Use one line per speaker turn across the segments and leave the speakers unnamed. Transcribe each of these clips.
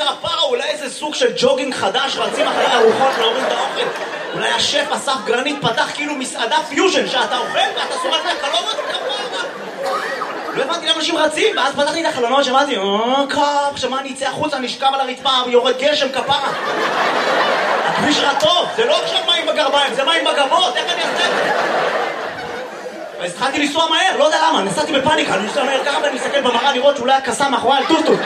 כפרה, אולי איזה סוג של ג'וגינג חדש, רצים אחרי ארוחות להוריד את האוכל. אולי השף אסף גרנית פתח כאילו מסעדה פיוז'ן, שאתה אוכל ואתה שורק את הקלוריות כפרה. לא הבנתי למה אנשים רצים, ואז פתחתי את החלונות, שמעתי, קאפ, שמה אני אצא החוצה, נשכב על הרצפה, יורד גשם כפרה. הכביש רע טוב, זה לא עכשיו מים בגרביים, זה מים בגבות, איך אני אעשה את זה? אז התחלתי לנסוע מהר, לא יודע למה, נסעתי בפאניקה, אני נוסע מהר ככה ואני מסתכל במראה לראות שאולי הקסה מאחורי על טוטוט.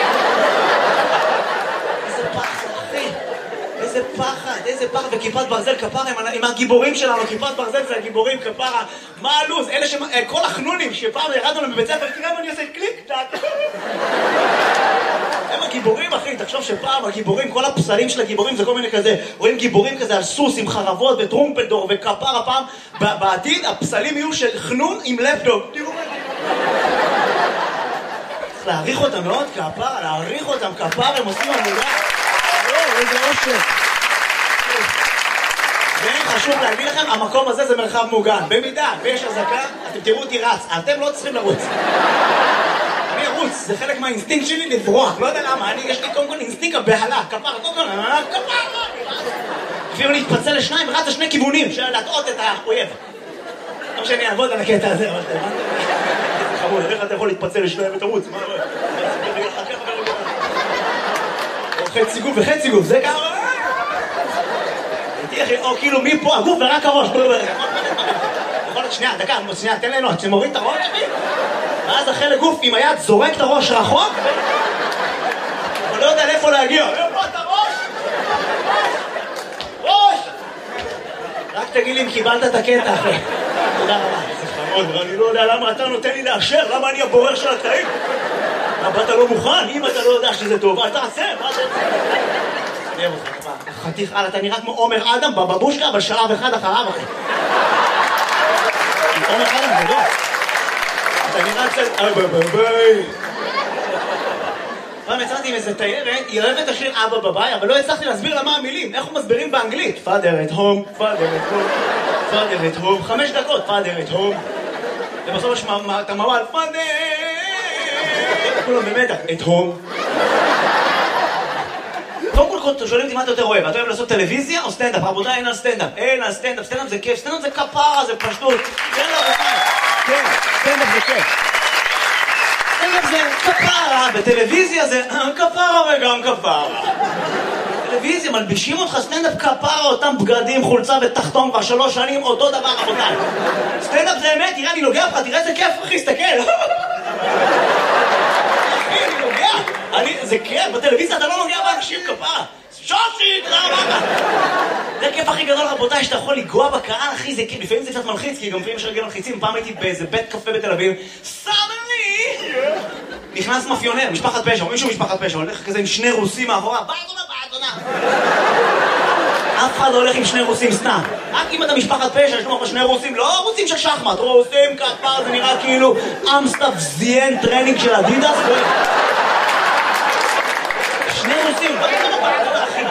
איזה פחד, אחי. איזה פחד, וכיפת ברזל כפרה עם הגיבורים שלנו, כיפת ברזל זה הגיבורים כפרה. מה הלו"ז? אלה כל החנונים שפעם ירדנו להם בבית ספר, תראה מה אני עושה קליק, טאק. הם הגיבורים, אחי, תחשוב שפעם הגיבורים, כל הפסלים של הגיבורים זה כל מיני כזה, רואים גיבורים כזה על סוס עם חרבות וטרומפלדור וכפרה פעם, בעתיד הפסלים יהיו של חנון עם לפטופ. תראו מה זה. צריך להעריך אותם מאוד כפרה, להעריך אותם כפרה, הם עושים עבודה. איזה אושר. חשוב להגיד לכם, המקום הזה זה מרחב מוגן. במידה ויש הזקה, אתם תראו אותי רץ, אתם לא צריכים לרוץ. אני ארוץ, זה חלק מהאינסטינקט שלי לברוח, לא יודע למה, יש לי קודם כל אינסטינקט הבהלה, כפרה, כפרה. אפילו להתפצל לשניים, רץ לשני כיוונים, של להטעות את האויב. לא שאני אעבוד על הקטע הזה, אבל זה חמוד, איך אתה יכול להתפצל לשניים ותרוץ? מה? חצי גוף וחצי גוף, זה גם... או כאילו מפה הגוף ורק הראש. שנייה, דקה, תן לנו, עד שמוריד את הראש שלי ואז החלק גוף עם היד זורק את הראש רחוק אבל לא יודע לאיפה להגיע. איפה את הראש? ראש! רק תגיד לי אם קיבלת את הקטע אחרי. תודה רבה. זה חמוד, אני לא יודע למה אתה נותן לי לאשר, למה אני הבורר של הקטעים? למה אתה לא מוכן? אם אתה לא יודע שזה טוב, אל תעשה, מה זה? נראה אותך, חתיך, אתה נראה כמו עומר אדם בבבושקה, אבל שלב אחד אחריו, אחי. עומר אדם זה לא. אתה נראה קצת... ביי. פעם יצאתי עם איזה תיירת, היא אוהבת את השיר אבא בביי, אבל לא הצלחתי להסביר לה מה המילים, איך הוא מסבירים באנגלית. Father at home, Father at home, Father at home, 5 דקות, Father at home. ובסוף יש את המוואל, Father! כולם במתח, at home. קודם כל שואלים אותי מה אתה יותר אוהב, אתה אוהב לעשות טלוויזיה או סטנדאפ? רבותיי, אין על סטנדאפ, סטנדאפ זה כיף, סטנדאפ זה כפרה, זה פשטות. כן, סטנדאפ זה כיף. סטנדאפ זה כפרה, בטלוויזיה זה כפרה וגם כפרה. טלוויזיה, מלבישים אותך סטנדאפ כפרה, אותם בגדים, חולצה ותחתון כבר 3 שנים, אותו דבר רבותיי. סטנדאפ זה אמת, תראה אני נוגע לך, תראה איזה כיף אחי, סתכל. זה כיף, בטלוויזיה אתה לא נוגע באנשים כפרה. שושיק, למה? זה הכיף הכי גדול רבותיי, שאתה יכול לגוע בקהל, אחי, זה כיף, לפעמים זה קצת מלחיץ, כי גם לפעמים יש רגל מלחיצים, פעם הייתי באיזה בית קפה בתל אביב, סדני! נכנס מאפיונר, משפחת פשע, מישהו משפחת פשע, הולך כזה עם 2 רוסים מאחורה, באדונה. אף אחד לא הולך עם 2 רוסים סתם. רק אם אתה משפחת פשע, יש לך 2 רוסים, לא רוסים של שחמט, רוסים כפר, זה נראה כאילו אמסטאפ זיין טרנינג של אדידס. 2 רוסים, אחי,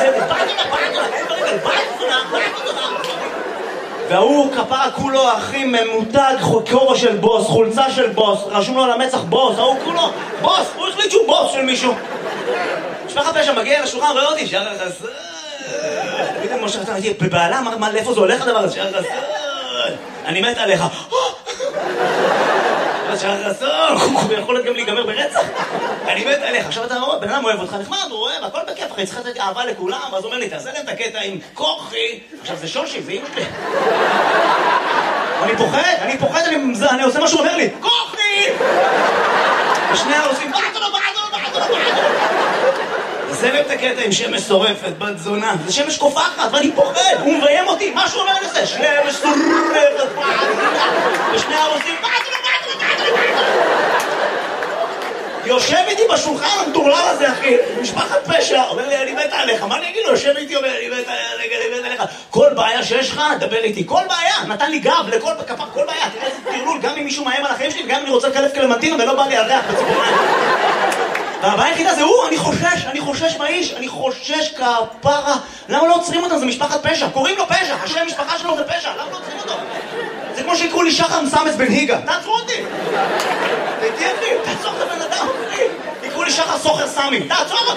באדונה, והוא כפרה כולו, אחי, ממותג, כובע של בוס, חולצה של בוס, רשום לו על המצח בוס, ההוא כולו, בוס, הוא החליט שהוא בוס של מישהו. משפחת פשע מגיע לשולחן, רואה אותי, שער חסר. תגידי, משה, אתה הייתי בבעלה, לאיפה זה הולך הדבר הזה? שער חסר. אני מת עליך. שער חסר, הוא יכול להיות גם להיגמר ברצח. אני מת עליך, עכשיו אתה רואה, בן אדם אוהב אותך, נחמד, הוא אוהב, הכל בכיף, אחי, צריך לתת אהבה לכולם, ואז הוא אומר לי, תעשה להם את הקטע עם כוחי. עכשיו זה שושי, זה אמא שלי. אני פוחד, אני עושה מה שהוא אומר לי, כוחי! ושני העושים, באדונה. זה להם את הקטע עם שמש שורפת, בת זונה. זה שמש קופחת, ואני פוחד, הוא מביים אותי, מה שהוא אומר לי זה? שמש שורפת, ושני העושים, באדונה. יושב איתי בשולחן המטורלל הזה, אחי, משפחת פשע, אומר לי, אני מת עליך, מה אני אגיד לו? יושב איתי, אומר, אני מת עליך. כל בעיה שיש לך, דבר איתי, כל בעיה, נתן לי גב לכל כפר, כל בעיה, תראה איזה תרלול, גם אם מישהו מאיים על החיים שלי, וגם אם אני רוצה לקלף קלמנטינה ולא בא לי על ריח בציפורניים. והבעיה היחידה זה הוא, אני חושש מהאיש, אני חושש כפרה. למה לא עוצרים אותם? זה משפחת פשע, קוראים לו פשע, השם משפחה שלו זה פשע, למה לא עוצרים אותו? זה כמו שיקראו לי שחר מסמס בן היגה, תעצרו אותי! תעצור את הבן אדם, יקראו לי שחר סוחר סמי, תעצור אותי!